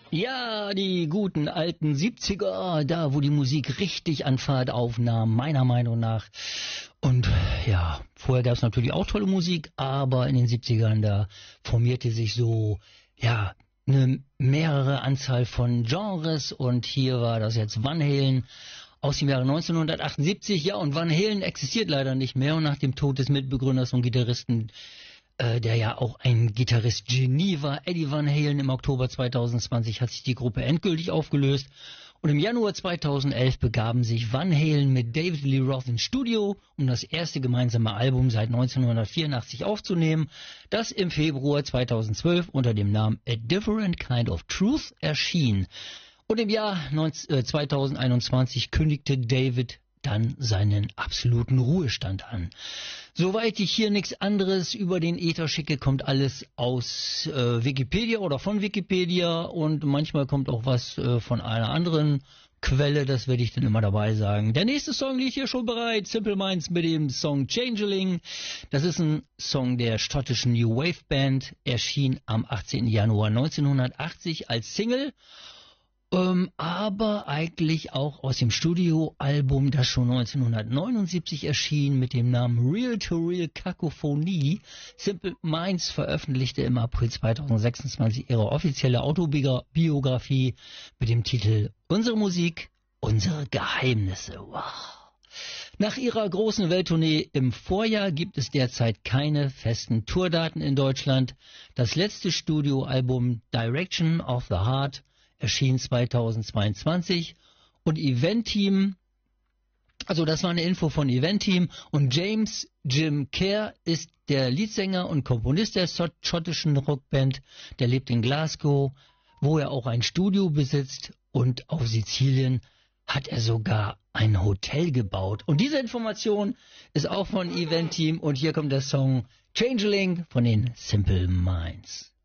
Ja, die guten alten 70er, da wo die Musik richtig an Fahrt aufnahm, meiner Meinung nach. Und ja, vorher gab es natürlich auch tolle Musik, aber in den 70ern, da formierte sich so, ja, eine mehrere Anzahl von Genres und hier war das jetzt Van Halen aus dem Jahre 1978. Ja, und Van Halen existiert leider nicht mehr und nach dem Tod des Mitbegründers und Gitarristen, der ja auch ein Gitarrist-Genie war, Eddie Van Halen, im Oktober 2020 hat sich die Gruppe endgültig aufgelöst. Und im Januar 2011 begaben sich Van Halen mit David Lee Roth ins Studio, um das erste gemeinsame Album seit 1984 aufzunehmen, das im Februar 2012 unter dem Namen A Different Kind of Truth erschien. Und im Jahr 2021 kündigte David dann seinen absoluten Ruhestand an. Soweit ich hier nichts anderes über den Äther schicke, kommt alles aus Wikipedia oder von Wikipedia und manchmal kommt auch was von einer anderen Quelle, das werde ich dann immer dabei sagen. Der nächste Song liegt hier schon bereit, Simple Minds mit dem Song Changeling. Das ist ein Song der schottischen New Wave Band, erschien am 18. Januar 1980 als Single. Aber eigentlich auch aus dem Studioalbum, das schon 1979 erschien mit dem Namen Real to Real Kakophonie. Simple Minds veröffentlichte im April 2026 ihre offizielle Autobiografie mit dem Titel Unsere Musik, unsere Geheimnisse. Wow. Nach ihrer großen Welttournee im Vorjahr gibt es derzeit keine festen Tourdaten in Deutschland. Das letzte Studioalbum Direction of the Heart erschien 2022 und Event-Team, also das war eine Info von Event-Team, und James Jim Kerr ist der Leadsänger und Komponist der schottischen Rockband, der lebt in Glasgow, wo er auch ein Studio besitzt, und auf Sizilien hat er sogar ein Hotel gebaut. Und diese Information ist auch von Event-Team und hier kommt der Song Changeling von den Simple Minds.